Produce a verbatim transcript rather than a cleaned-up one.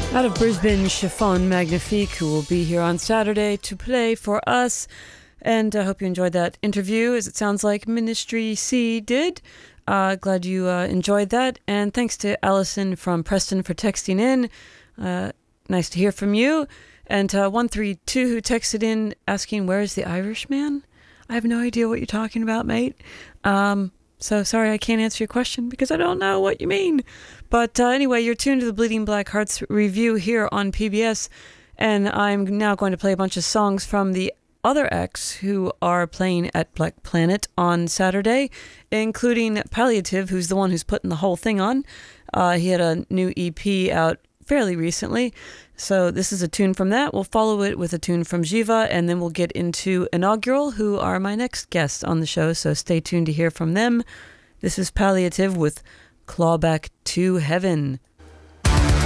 Out of Brisbane, Chiffon Magnifique, who will be here on Saturday to play for us. And I hope you enjoyed that interview, as it sounds like Ministry C did. Uh, glad you uh, enjoyed that. And thanks to Allison from Preston for texting in. Uh, nice to hear from you. And uh, one three two who texted in asking, where is the Irishman? I have no idea what you're talking about, mate. Um, so sorry I can't answer your question because I don't know what you mean. But uh, anyway, you're tuned to the Bleeding Black Hearts review here on P B S. And I'm now going to play a bunch of songs from the other acts who are playing at Black Planet on Saturday, including Palliative, who's the one who's putting the whole thing on. Uh, he had a new E P out fairly recently. So this is a tune from that. We'll follow it with a tune from Jiva, and then we'll get into Inaugural, who are my next guests on the show. So stay tuned to hear from them. This is Palliative with Clawback to Heaven.